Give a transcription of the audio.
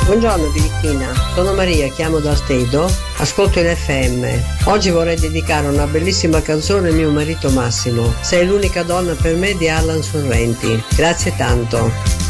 Buongiorno birichina, sono Maria, chiamo da Steido, ascolto il FM. Oggi vorrei dedicare una bellissima canzone al mio marito Massimo. Sei l'unica donna per me di Alan Sorrenti. Grazie tanto.